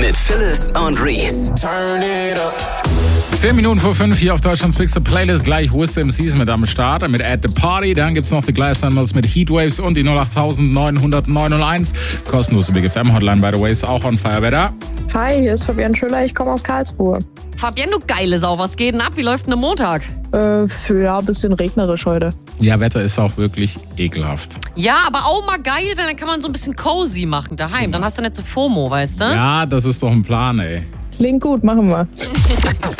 mit Phyllis und Reese. Turn it up. 10 Minuten vor 5 hier auf Deutschlands Bigste Playlist. Gleich Wisdom MCs mit am Start, mit At The Party. Dann gibt's noch die Glass Animals mit Heatwaves und die 08900 kostenlose Big FM Hotline, by the way, ist auch on fire. Wer da? Hi, hier ist Fabienne Schüller, ich komme aus Karlsruhe. Fabienne, du geile Sau, was geht denn ab? Wie läuft denn der Montag? Ja, ein bisschen regnerisch heute. Ja, Wetter ist auch wirklich ekelhaft. Ja, aber auch mal geil, weil dann kann man so ein bisschen cozy machen daheim. Dann hast du nicht so FOMO, weißt du? Ja, das ist doch ein Plan, ey. Klingt gut, machen wir.